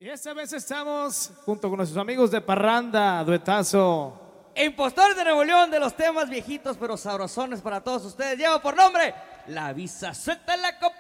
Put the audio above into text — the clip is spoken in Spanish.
Y esta vez estamos junto con nuestros amigos de Parranda, duetazo. Impostores de Nuevo León, de los temas viejitos pero sabrosones para todos ustedes. Lleva por nombre La Visa. Suelta la copa.